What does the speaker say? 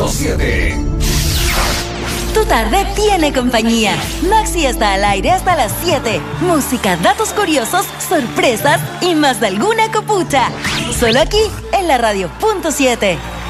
7. Tu tarde tiene compañía. Maxi está al aire hasta las 7. Música, datos curiosos, sorpresas y más de alguna copucha. Solo aquí en la Radio.7.